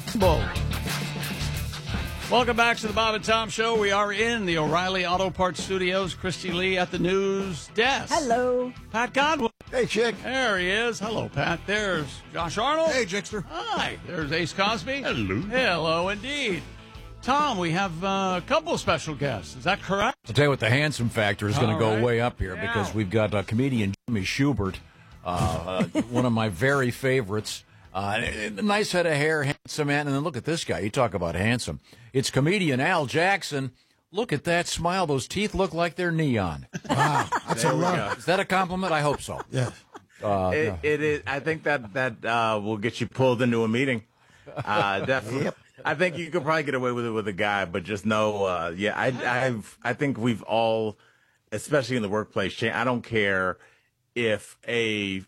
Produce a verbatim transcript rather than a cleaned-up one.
Bull. Welcome back to the Bob and Tom Show. We are in the O'Reilly Auto Parts Studios. Christy Lee at the news desk. Hello. Pat Godwin. Hey, Chick. There he is. Hello, Pat. There's Josh Arnold. Hey, Jickster. Hi. There's Ace Cosby. Hello. Hello, indeed. Tom, we have uh, a couple of special guests. Is that correct? I'll tell you what, the handsome factor is going All to go right. way up here Yeah. because we've got uh, comedian Jimmy Schubert, uh, uh, one of my very favorites. Uh, nice head of hair, handsome man. And then look at this guy. You talk about handsome. It's comedian Al Jackson. Look at that smile. Those teeth look like they're neon. Wow, that's a lot. Is that a compliment? I hope so. Yeah. Uh, It, yeah. it is. I think that that uh, will get you pulled into a meeting. Uh, definitely. Yep. I think you could probably get away with it with a guy, but just know, uh, yeah, I, I've, I think we've all, especially in the workplace, cha- I don't care if a